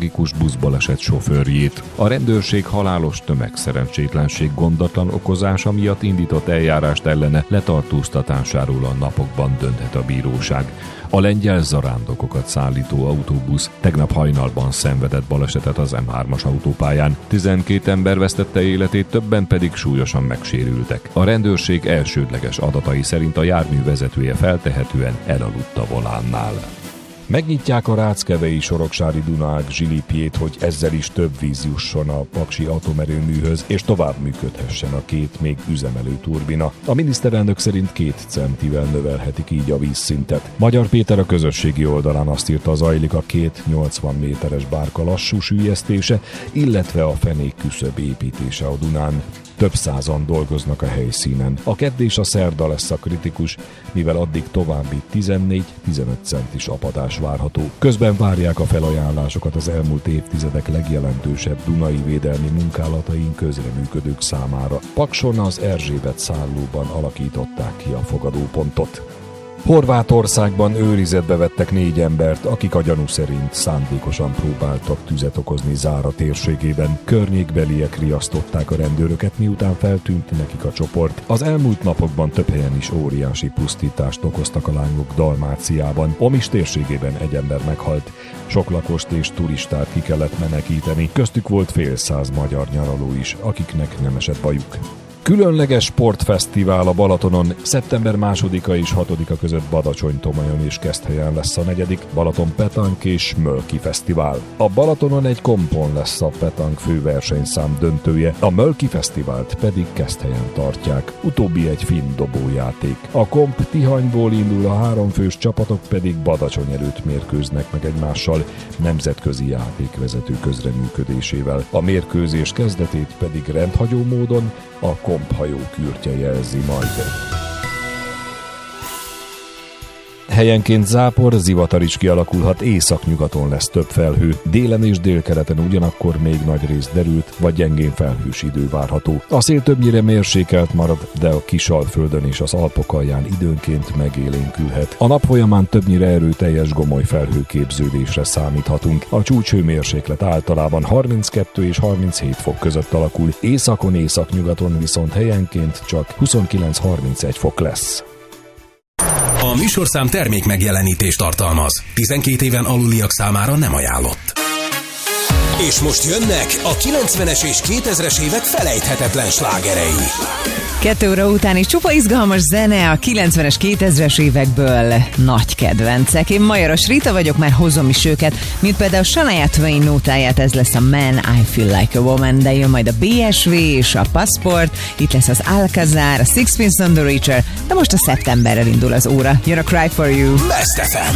tragikus buszbaleset sofőrjét. A rendőrség halálos tömegszerencsétlenség gondatlan okozása miatt indított eljárást ellene, letartóztatásáról a napokban dönthet a bíróság. A lengyel zarándokokat szállító autóbusz tegnap hajnalban szenvedett balesetet az M3-as autópályán. 12 ember vesztette életét, többen pedig súlyosan megsérültek. A rendőrség elsődleges adatai szerint a jármű vezetője feltehetően elaludt a volánnál. Megnyitják a Ráckevei Soroksári Dunaág zsilipjét, hogy ezzel is több víz jusson a paksi atomerőműhöz, és tovább működhessen a két még üzemelő turbina. A miniszterelnök szerint 2 centivel növelhetik így a vízszintet. Magyar Péter a közösségi oldalán azt írta, zajlik a 2 80 méteres bárka lassú süllyesztése, illetve a fenék küszöb építése a Dunán. Több százan dolgoznak a helyszínen. A kedd és a szerda lesz a kritikus, mivel addig további 14-15 centis apadás várható. Közben várják a felajánlásokat az elmúlt évtizedek legjelentősebb dunai védelmi munkálatain közreműködők számára. Pakson az Erzsébet szállóban alakították ki a fogadópontot. Horvátországban őrizetbe vettek 4 embert, akik a gyanú szerint szándékosan próbáltak tüzet okozni Zára térségében. Környékbeliek riasztották a rendőröket, miután feltűnt nekik a csoport. Az elmúlt napokban több helyen is óriási pusztítást okoztak a lángok Dalmáciában. Omis térségében 1 ember meghalt. Sok lakost és turistát ki kellett menekíteni, köztük volt fél száz magyar nyaraló is, akiknek nem esett bajuk. Különleges sportfesztivál a Balatonon. Szeptember 2-a és 6-a között Badacsony-Tomajon és Keszthelyen lesz a 4. Balaton Petank és Mölki Fesztivál. A Balatonon egy kompon lesz a Petank főversenyszám döntője, a Mölki Fesztivált pedig Keszthelyen tartják. Utóbbi egy finn dobójáték. A komp Tihanyból indul, a 3 fős csapatok pedig Badacsony előtt mérkőznek meg egymással, nemzetközi játékvezető közreműködésével. A mérkőzés kezdetét pedig rendhagyó módon a komphajó kürtje jelzi majd. Helyenként zápor, zivatar is kialakulhat, északnyugaton lesz több felhő, délen és délkeleten ugyanakkor még nagy rész derült, vagy gyengén felhős idő várható. A szél többnyire mérsékelt marad, de a Kisalföldön és az Alpok alján időnként megélénkülhet. A nap folyamán többnyire erőteljes gomoly felhőképződésre számíthatunk. A csúcshőmérséklet általában 32 és 37 fok között alakul, északon, északnyugaton viszont helyenként csak 29-31 fok lesz. A műsorszám termék megjelenítést tartalmaz. 12 éven aluliak számára nem ajánlott. És most jönnek a 90-es és 2000-es évek felejthetetlen slágerei. 2 óra után is csupa izgalmas zene a 90-es, 2000-es évekből. Nagy kedvencek. Én Majoros Rita vagyok, már hozom is őket, mint például Shania Twain nótáját, ez lesz a Man, I Feel Like a Woman, de jön majd a BSV és a Passport, itt lesz az Alcazar, a Sixpence None the Richer, de most a szeptemberrel indul az óra. Jön a Cry For You. Best FM.